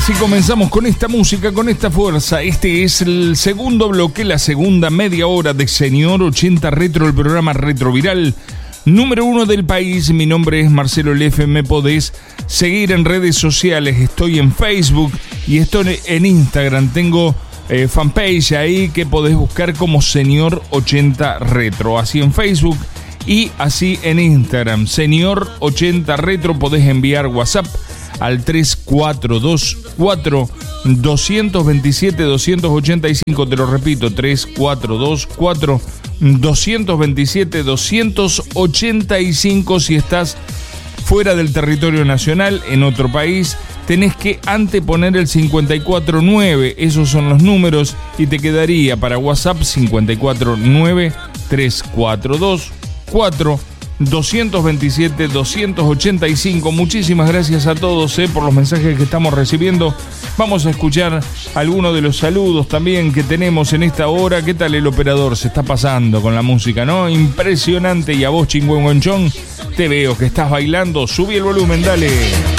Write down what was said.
así comenzamos con esta música, con esta fuerza. Este es el segundo bloque, la segunda media hora de Señor 80 Retro, el programa retroviral número 1 del país. Mi nombre es Marcelo Lefe, me podés seguir en redes sociales. Estoy en Facebook y estoy en Instagram. Tengo fanpage ahí que podés buscar como Señor 80 Retro, así en Facebook y así en Instagram. Señor 80 Retro, podés enviar WhatsApp al 3424-227-285, te lo repito, 3424-227-285. Si estás fuera del territorio nacional, en otro país, tenés que anteponer el 549, esos son los números, y te quedaría para WhatsApp 549-342-227-285. Muchísimas gracias a todos por los mensajes que estamos recibiendo. Vamos a escuchar algunos de los saludos también que tenemos en esta hora. ¿Qué tal el operador? Se está pasando con la música, ¿no? Impresionante. Y a vos, Chingüengüenchón, te veo que estás bailando. Subí el volumen, dale.